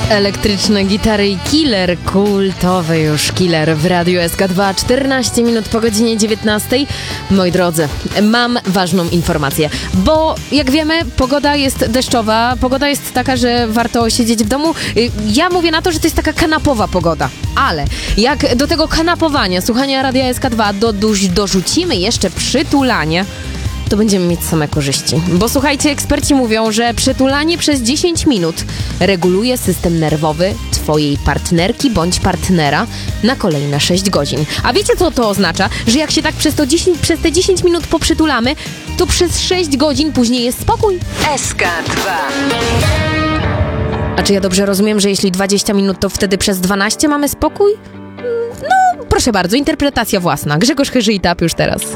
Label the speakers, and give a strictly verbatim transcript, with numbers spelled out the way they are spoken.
Speaker 1: Elektryczne gitary i Killer, kultowy już Killer w Radiu S K dwa, czternaście minut po godzinie dziewiętnastej. Moi drodzy, mam ważną informację, bo jak wiemy, pogoda jest deszczowa, pogoda jest taka, że warto siedzieć w domu. Ja mówię na to, że to jest taka kanapowa pogoda, ale jak do tego kanapowania, słuchania Radia S K dwa do, do, dorzucimy jeszcze przytulanie, to będziemy mieć same korzyści. Bo słuchajcie, eksperci mówią, że przytulanie przez dziesięć minut reguluje system nerwowy twojej partnerki bądź partnera na kolejne sześć godzin. A wiecie, co to oznacza? Że jak się tak przez, to dziesięć, przez te dziesięć minut poprzytulamy, to przez sześć godzin później jest spokój.
Speaker 2: S K dwa.
Speaker 1: A czy ja dobrze rozumiem, że jeśli dwadzieścia minut, to wtedy przez dwanaście mamy spokój? No, proszę bardzo, interpretacja własna. Grzegorz Chyży i Tap już teraz.